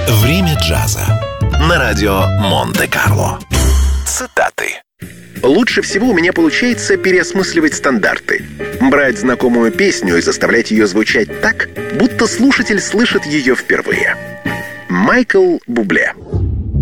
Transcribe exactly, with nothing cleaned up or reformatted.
Время джаза на радио Монте-Карло. Цитаты. Лучше всего у меня получается переосмысливать стандарты. Брать знакомую песню и заставлять ее звучать так, будто слушатель слышит ее впервые. Майкл Бубле.